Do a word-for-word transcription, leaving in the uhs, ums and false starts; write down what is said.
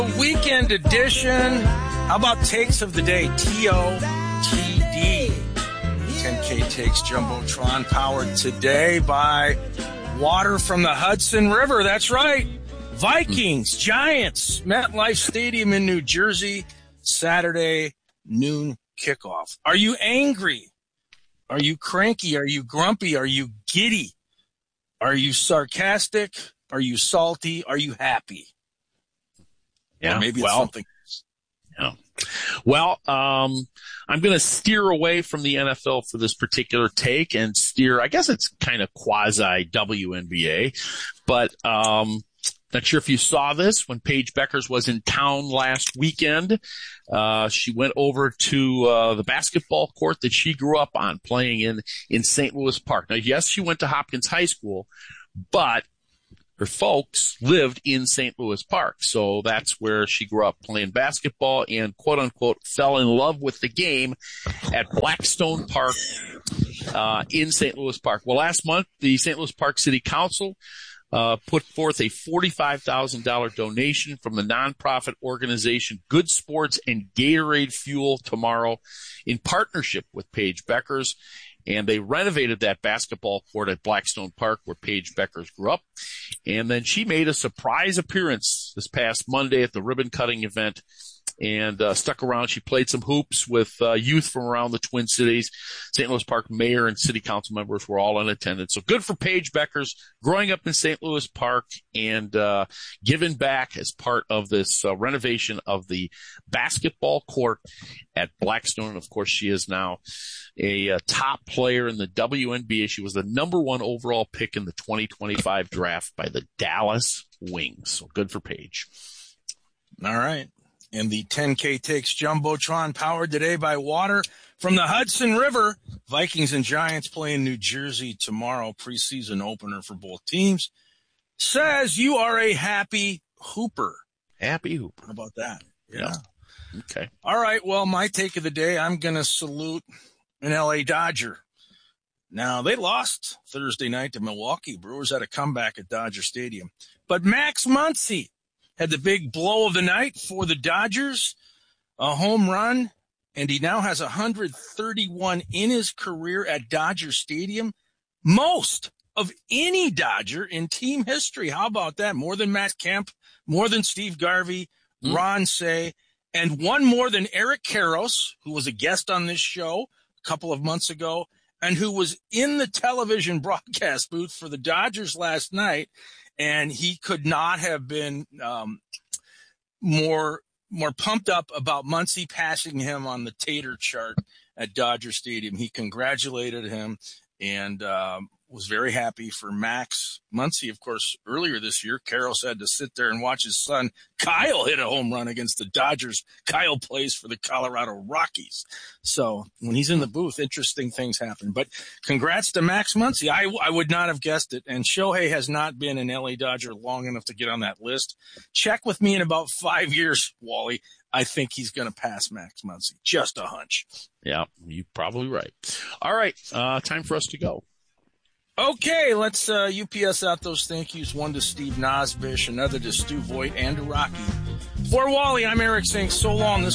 Weekend edition. How about takes of the day? T O T D. ten K takes Jumbotron, powered today by water from the Hudson River. That's right. Vikings, Giants, MetLife Stadium in New Jersey, Saturday noon kickoff. Are you angry? Are you cranky? Are you grumpy? Are you giddy? Are you sarcastic? Are you salty? Are you happy? Yeah, or maybe well, it's something. Yeah. Well, um, I'm going to steer away from the N F L for this particular take and steer, I guess it's kind of quasi W N B A, but, um, not sure if you saw this when Paige Beckers was in town last weekend. Uh, she went over to, uh, the basketball court that she grew up on playing in, in Saint Louis Park. Now, yes, she went to Hopkins High School, but her folks lived in Saint Louis Park. So that's where she grew up playing basketball and quote unquote fell in love with the game at Blackstone Park, uh, in Saint Louis Park. Well, last month, the Saint Louis Park City Council Uh, put forth a forty-five thousand dollars donation from the nonprofit organization Good Sports and Gatorade Fuel Tomorrow in partnership with Paige Beckers. And they renovated that basketball court at Blackstone Park where Paige Beckers grew up. And then she made a surprise appearance this past Monday at the ribbon cutting event and uh, stuck around. She played some hoops with uh, youth from around the Twin Cities. Saint Louis Park mayor and city council members were all in attendance. So good for Paige Beckers growing up in Saint Louis Park and uh, giving back as part of this uh, renovation of the basketball court at Blackstone. And of course, she is now a, a top player in the W N B A. She was the number one overall pick in the twenty twenty-five draft by the Dallas Wings. So good for Paige. All right. And the ten K takes Jumbotron, powered today by water from the Hudson River. Vikings and Giants play in New Jersey tomorrow, preseason opener for both teams. Says you are a happy hooper. Happy hooper. How about that? Yeah. Okay. All right. Well, my take of the day, I'm going to salute an L A Dodger. Now, they lost Thursday night to Milwaukee. Brewers had a comeback at Dodger Stadium. But Max Muncy had the big blow of the night for the Dodgers, a home run, and he now has one hundred thirty-one in his career at Dodger Stadium, most of any Dodger in team history. How about that? More than Matt Kemp, more than Steve Garvey, mm. Ron Cey, and one more than Eric Karros, who was a guest on this show a couple of months ago, and who was in the television broadcast booth for the Dodgers last night. And he could not have been um, more more pumped up about Muncy passing him on the tater chart at Dodger Stadium. He congratulated him and um, was very happy for Max Muncy. Of course, earlier this year, Karros had to sit there and watch his son Kyle hit a home run against the Dodgers. Kyle plays for the Colorado Rockies. So when he's in the booth, interesting things happen. But congrats to Max Muncy. I, I would not have guessed it. And Shohei has not been an L A Dodger long enough to get on that list. Check with me in about five years, Wally. I think he's going to pass Max Muncy. Just a hunch. Yeah, you're probably right. All right, uh, time for us to go. Okay, let's uh, U P S out those thank yous. One to Steve Nosbish, another to Stu Voigt, and to Rocky. For Wally, I'm Eric saying so long. This